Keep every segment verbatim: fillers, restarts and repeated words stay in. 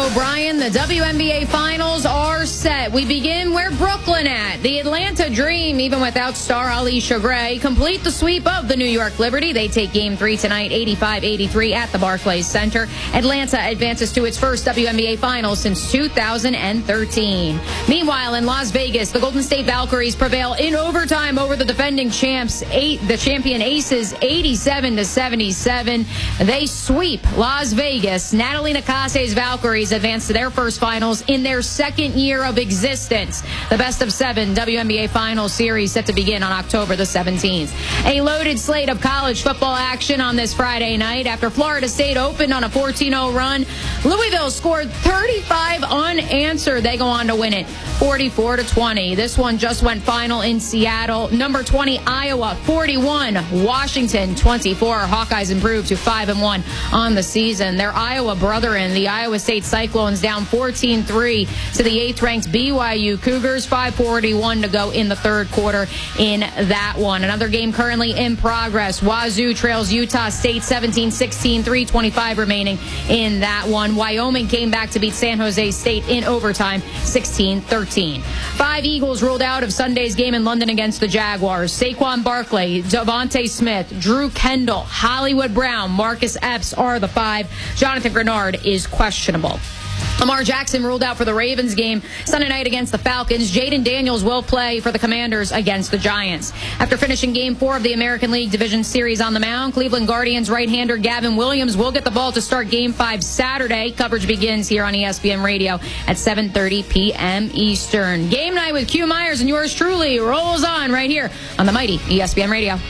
O'Brien. The W N B A Finals are set. We begin where Brooklyn at. The Atlanta Dream, even without star Alicia Gray, complete the sweep of the New York Liberty. They take game three tonight, eighty-five eighty-three at the Barclays Center. Atlanta advances to its first W N B A Finals since two thousand thirteen. Meanwhile, in Las Vegas, the Golden State Valkyries prevail in overtime over the defending champs, eight, the champion Aces, eighty-seven to seventy-seven. They sweep Las Vegas. Natalie Nakase's Valkyries advance to their first finals in their second year of existence. The best of seven W N B A Finals series set to begin on October the seventeenth. A loaded slate of college football action on this Friday night. After Florida State opened on a fourteen oh run, Louisville scored thirty-five unanswered. They go on to win it forty-four to twenty. This one just went final in Seattle. Number twenty, Iowa, forty-one. Washington, twenty-four. Hawkeyes improved to five and one on the season. Their Iowa brethren, the Iowa State Cyclones, down fourteen three to the eighth-ranked B Y U Cougars. five forty-one to go in the third quarter in that one. Another game currently in progress. Wazoo trails Utah State seventeen sixteen, three twenty-five remaining in that one. Wyoming came back to beat San Jose State in overtime, sixteen thirteen. Five Eagles ruled out of Sunday's game in London against the Jaguars. Saquon Barkley, Devontae Smith, Drew Kendall, Hollywood Brown, Marcus Epps are the five. Jonathan Grenard is questionable. Lamar Jackson ruled out for the Ravens game Sunday night against the Falcons. Jaden Daniels will play for the Commanders against the Giants. After finishing game four of the American League Division Series on the mound, Cleveland Guardians right-hander Gavin Williams will get the ball to start game five Saturday. Coverage begins here on E S P N Radio at seven thirty p.m. Eastern. Game night with Q Myers and yours truly rolls on right here on the mighty E S P N Radio.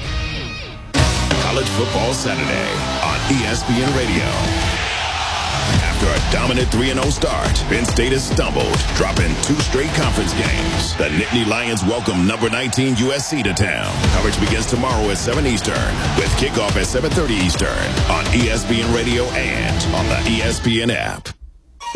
College Football Saturday on E S P N Radio. After a dominant three and oh start, Penn State has stumbled, dropping two straight conference games. The Nittany Lions welcome number nineteen U S C to town. Coverage begins tomorrow at seven Eastern, with kickoff at seven thirty Eastern on E S P N Radio and on the E S P N app.